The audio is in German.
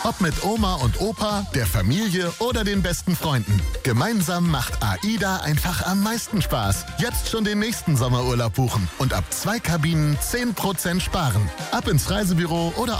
Ob mit Oma und Opa, der Familie oder den besten Freunden. Gemeinsam macht AIDA einfach am meisten Spaß. Jetzt schon den nächsten Sommerurlaub buchen und ab 2 Kabinen 10% sparen. Ab ins Reisebüro oder